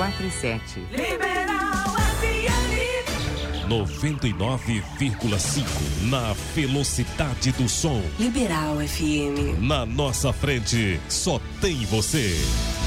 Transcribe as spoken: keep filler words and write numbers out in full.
quatro sete. Liberal F M noventa e nove vírgula cinco na velocidade do som. Liberal F M. Na nossa frente, só tem você.